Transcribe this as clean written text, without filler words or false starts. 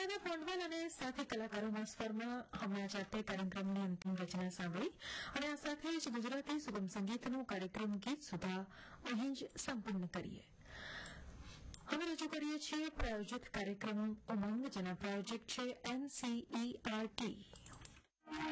વડોદરા પોંડવાલ અને સાથે કલાકારોના સ્વરમાં હમણાં જાતે કાર્યક્રમની અંતિમ રચના સાંભળી અને આ સાથે જ ગુજરાતી સુગમ સંગીતનો કાર્યક્રમ ગીત સુધા અહીં જ સંપૂર્ણ કરીએ. હવે રજૂ કરીએ છીએ પ્રાયોજિત કાર્યક્રમ ઉમંગ, જેના પ્રાયોજક છે NCERT.